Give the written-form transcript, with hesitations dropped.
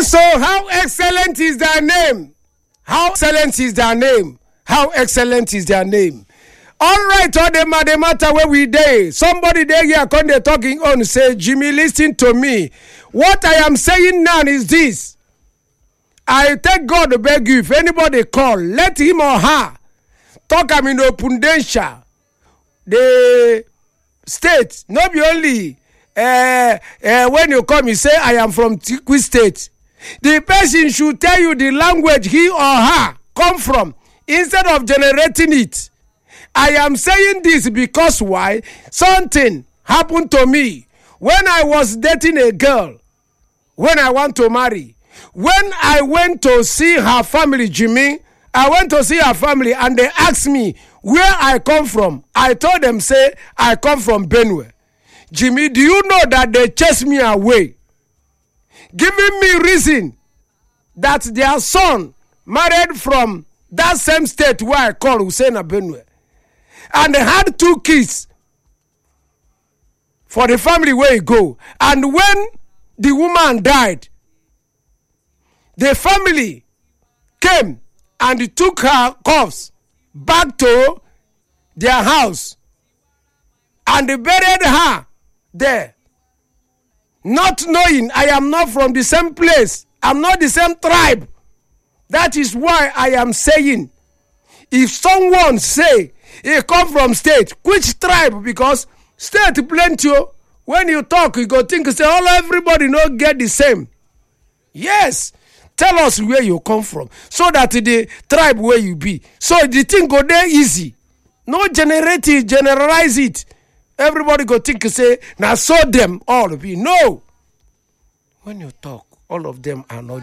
So how excellent is their name? How excellent is their name? How excellent is their name? All right, all the matter where we dey. Somebody there here come dey talking on say, Jimmy, listen to me. What I am saying now is this. I take God to beg you, if anybody call, let him or her talk am in opundensha. The state, not be only when you come, you say, I am from Tikwi State. The person should tell you the language he or her come from instead of generating it. I am saying this because why? Something happened to me when I was dating a girl, when I want to marry. When I went to see her family, Jimmy, I went to see her family and they asked me where I come from. I told them, say, I come from Benue. Jimmy, do you know that they chased me away? Giving me reason that their son married from that same state where I call Husseina Benue. And they had 2 kids for the family where he go. And when the woman died, the family came and took her corpse back to their house. And they buried her there. Not knowing I am not from the same place. I'm not the same tribe. That is why I am saying, if someone say he come from state, which tribe? Because state plenty. When you talk, you go think, say, all everybody not get the same. Yes. Tell us where you come from, so that the tribe where you be. So the thing go there easy. No generalize it. Everybody go think, say, now so them all be. No. When you talk, all of them are not